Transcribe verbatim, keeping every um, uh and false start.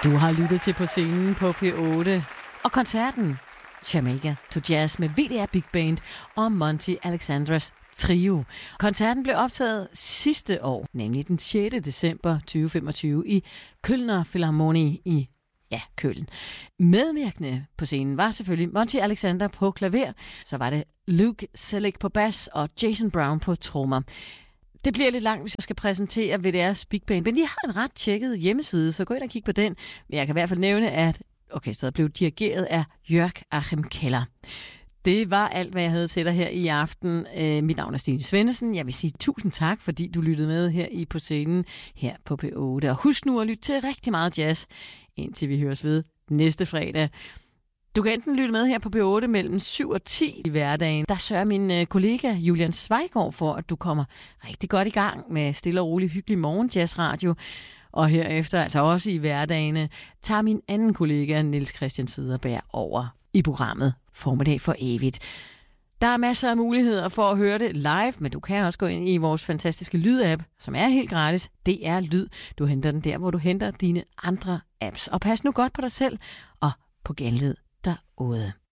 Du har lyttet til På Scenen på P otte, og koncerten Jamaica to Jazz med V D R Big Band og Monty Alexandras Trio. Koncerten blev optaget sidste år, nemlig den sjette december tyve femogtyve i Kölner Philharmonie i ja, Køln. Medvirkende på scenen var selvfølgelig Monty Alexander på klaver, så var det Luke Selig på bas og Jason Brown på trommer. Det bliver lidt langt, hvis jeg skal præsentere V D R's Big Band, men de har en ret tjekket hjemmeside, så gå ind og kig på den. Men jeg kan i hvert fald nævne, at orkestret blev dirigeret af Jörg Achim Keller. Det var alt, hvad jeg havde til dig her i aften. Øh, mit navn er Stine Svendesen. Jeg vil sige tusind tak, fordi du lyttede med her i På Scenen her på P otte. Og husk nu at lytte til rigtig meget jazz, indtil vi høres ved næste fredag. Du kan enten lytte med her på P otte mellem syv og ti i hverdagen. Der sørger min kollega Julian Zweigård for, at du kommer rigtig godt i gang med stille og rolig hyggelig morgenjazzradio. Og herefter, altså også i hverdagene, tager min anden kollega Niels Christian Cederberg over i programmet Formiddag for evigt. Der er masser af muligheder for at høre det live, men du kan også gå ind i vores fantastiske lydapp, som er helt gratis. Det er Lyd. Du henter den der, hvor du henter dine andre apps. Og pas nu godt på dig selv og på genlyd derude.